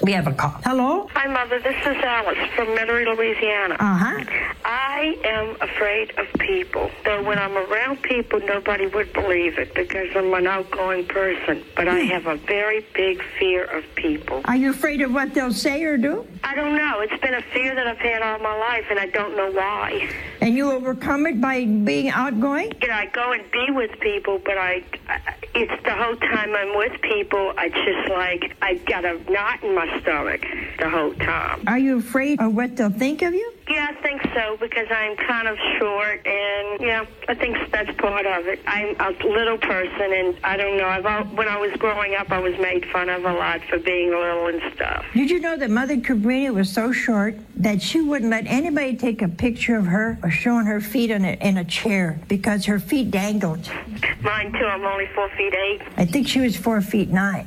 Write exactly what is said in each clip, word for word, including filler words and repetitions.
We have a call. Hello? Hi, Mother. This is Alice from Metairie, Louisiana. Uh-huh. I am afraid of people. Though when I'm around people, nobody would believe it because I'm an outgoing person. But I have a very big fear of people. Are you afraid of what they'll say or do? I don't know. It's been a fear that I've had all my life, and I don't know why. And you overcome it by being outgoing? You know, I go and be with people, but I, I it's the whole time I'm with people, I just like, I got a knot in my stomach the whole time. Are you afraid of what they'll think of you? Yeah, I think so, because I'm kind of short, and, yeah, I think that's part of it. I'm a little person, and I don't know, I've al- when I was growing up, I was made fun of a lot for being little and stuff. Did you know that Mother Cabrini was so short that she wouldn't let anybody take a picture of her or showing her feet in a, in a chair because her feet dangled? Mine, too. I'm only four feet eight. I think she was four feet nine.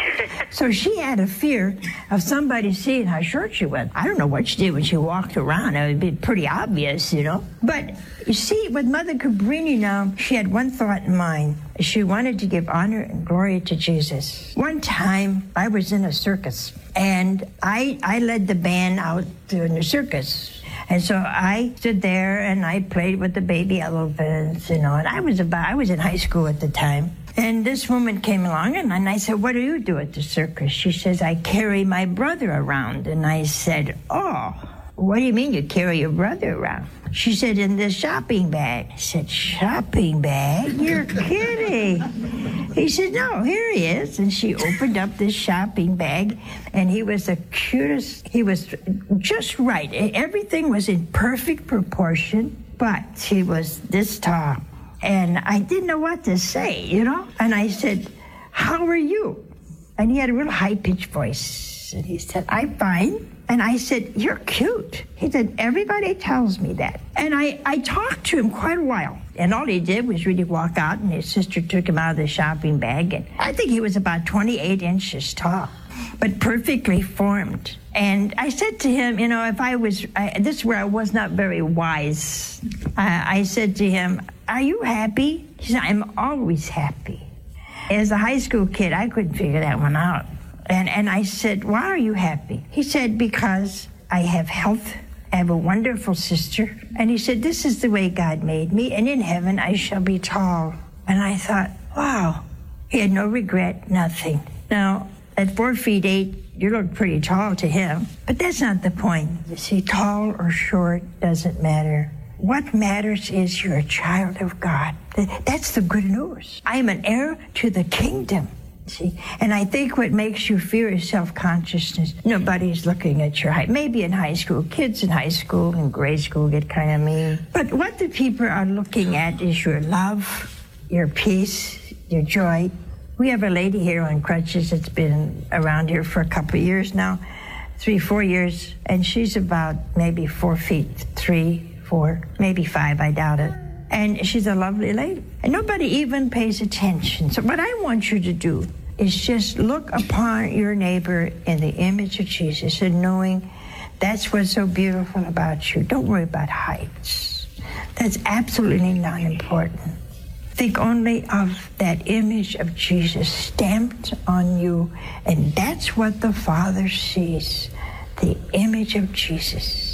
So she had a fear of somebody seeing how short she was. I don't know what she did when she walked around. It would be pretty obvious, you know. But you see, with Mother Cabrini now, she had one thought in mind. She wanted to give honor and glory to Jesus. One time, I was in a circus, and I, I led the band out in the circus. And so I stood there, and I played with the baby elephants, you know. And I was about, I was in high school at the time. And this woman came along, and, and I said, what do you do at the circus? She says, I carry my brother around. And I said, oh, what do you mean you carry your brother around? She said, in this shopping bag. I said, shopping bag? You're kidding. He said, no, here he is. And she opened up this shopping bag, and he was the cutest. He was just right. Everything was in perfect proportion, but he was this tall. And I didn't know what to say, you know? And I said, how are you? And he had a real high-pitched voice. And he said, I'm fine. And I said, you're cute. He said, everybody tells me that. And I, I talked to him quite a while. And all he did was really walk out, and his sister took him out of the shopping bag. And I think he was about twenty-eight inches tall, but perfectly formed. And I said to him, you know, if I was, I, this is where I was not very wise. Uh, I said to him, are you happy? He said, I'm always happy. As a high school kid, I couldn't figure that one out. And, and I said, why are you happy? He said, because I have health. I have a wonderful sister. And he said, this is the way God made me, and in heaven I shall be tall. And I thought, wow. He had no regret, nothing. Now, at four feet eight, you look pretty tall to him. But that's not the point. You see, tall or short doesn't matter. What matters is you're a child of God. That's the good news. I am an heir to the kingdom. See, and I think what makes you fear is self-consciousness. Nobody's looking at your height. Maybe in high school, kids in high school and grade school get kind of mean. But what the people are looking at is your love, your peace, your joy. We have a lady here on crutches that's been around here for a couple of years now, three, four years, and she's about maybe four feet, three, four, maybe five, I doubt it. And she's a lovely lady. And nobody even pays attention. So what I want you to do is just look upon your neighbor in the image of Jesus and knowing that's what's so beautiful about you. Don't worry about heights. That's absolutely not important. Think only of that image of Jesus stamped on you, and that's what the Father sees, the image of Jesus.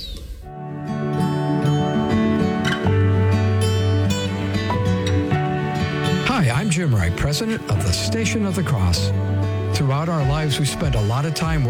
Hi, I'm Jim Wright, president of the Station of the Cross. Throughout our lives, we spend a lot of time